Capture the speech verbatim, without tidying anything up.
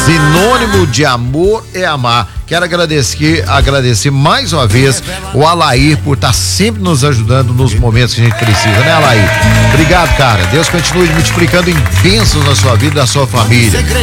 Sinônimo de amor é amar. Quero agradecer, agradecer mais uma vez o Alair por estar sempre nos ajudando nos momentos que a gente precisa, né, Alair? Obrigado, cara. Deus continue multiplicando em bênçãos na sua vida e na sua família.